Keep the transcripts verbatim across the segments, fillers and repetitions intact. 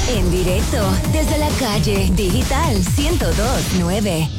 En directo desde la calle Digital ciento dos punto nueve.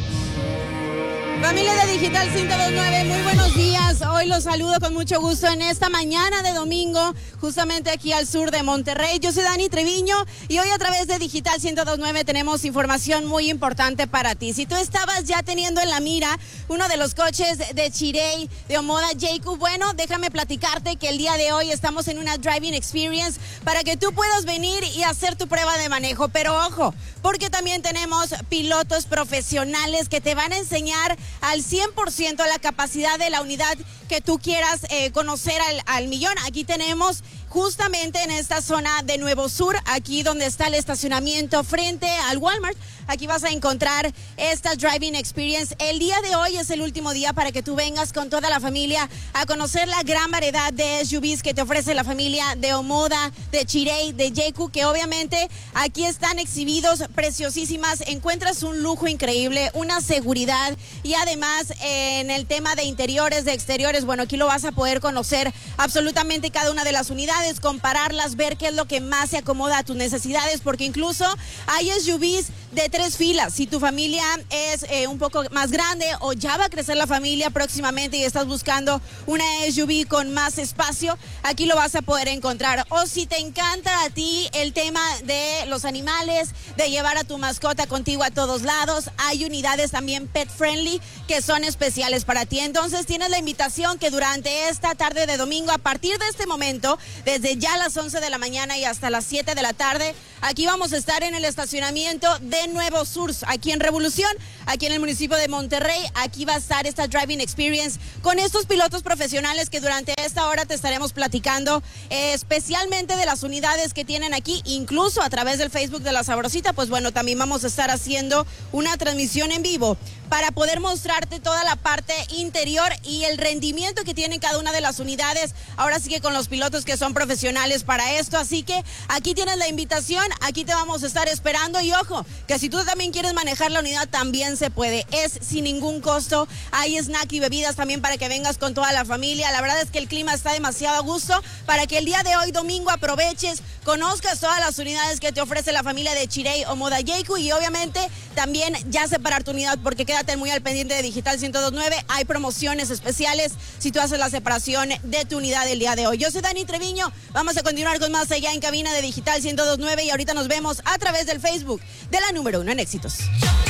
Familia de Digital ciento dos punto nueve, muy buenos días. Hoy los saludo con mucho gusto en esta mañana de domingo, justamente aquí al sur de Monterrey. Yo soy Dani Treviño y hoy a través de Digital ciento dos punto nueve tenemos información muy importante para ti. Si tú estabas ya teniendo en la mira uno de los coches de Chirey, de Omoda Jayco, bueno, déjame platicarte que el día de hoy estamos en una driving experience para que tú puedas venir y hacer tu prueba de manejo. Pero ojo, porque también tenemos pilotos profesionales que te van a enseñar al cien por ciento la capacidad de la unidad que tú quieras eh, conocer al, al millón. Aquí tenemos justamente en esta zona de Nuevo Sur, aquí donde está el estacionamiento frente al Walmart. Aquí vas a encontrar esta driving experience. El día de hoy es el último día para que tú vengas con toda la familia a conocer la gran variedad de S U Vs que te ofrece la familia de Omoda, de Chirey, de Jayco, que obviamente aquí están exhibidos preciosísimas. Encuentras un lujo increíble, una seguridad y además eh, en el tema de interiores, de exteriores, bueno, aquí lo vas a poder conocer absolutamente cada una de las unidades, compararlas, ver qué es lo que más se acomoda a tus necesidades, porque incluso hay S U Vs de tres filas. Si tu familia es eh, un poco más grande o ya va a crecer la familia próximamente y estás buscando una S U V con más espacio, aquí lo vas a poder encontrar. O si te encanta a ti el tema de los animales, de llevar a tu mascota contigo a todos lados, hay unidades también pet friendly que son especiales para ti. Entonces tienes la invitación que durante esta tarde de domingo, a partir de este momento, desde ya a las once de la mañana y hasta las siete de la tarde, aquí vamos a estar en el estacionamiento de Nuevo Sur, aquí en Revolución, aquí en el municipio de Monterrey. Aquí va a estar esta driving experience con estos pilotos profesionales que durante esta hora te estaremos platicando eh, especialmente de las unidades que tienen aquí, incluso a través del Facebook de La Sabrosita. Pues bueno, también vamos a estar haciendo una transmisión en vivo para poder mostrarte toda la parte interior y el rendimiento que tienen cada una de las unidades. Ahora sí que con los pilotos que son profesionales para esto. Así que aquí tienes la invitación, aquí te vamos a estar esperando. Y ojo, que si tú también quieres manejar la unidad, también se puede. Es sin ningún costo. Hay snack y bebidas también para que vengas con toda la familia. La verdad es que el clima está demasiado a gusto para que el día de hoy, domingo, aproveches, conozcas todas las unidades que te ofrece la familia de Chirey, Omoda Jayco, y obviamente también ya separar tu unidad, porque quédate muy al pendiente de Digital ciento dos punto nueve. Hay promociones especiales si tú haces la separación de tu unidad el día de hoy. Yo soy Dani Treviño. Vamos a continuar con más allá en cabina de Digital ciento dos punto nueve y ahorita nos vemos a través del Facebook de la número uno en éxitos.